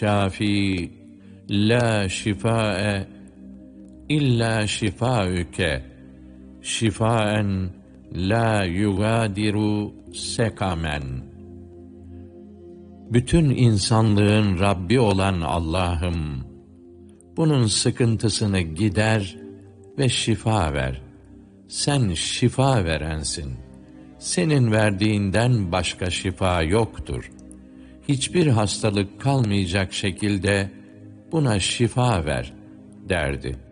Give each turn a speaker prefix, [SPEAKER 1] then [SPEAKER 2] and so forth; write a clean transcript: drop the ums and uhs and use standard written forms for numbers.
[SPEAKER 1] şafi la şifâe illa şifâüke şifâen la yugâdiru sekamen. Bütün insanlığın Rabbi olan Allah'ım, bunun sıkıntısını gider ve şifa ver. Sen şifa verensin. Senin verdiğinden başka şifa yoktur. Hiçbir hastalık kalmayacak şekilde buna şifa ver derdi.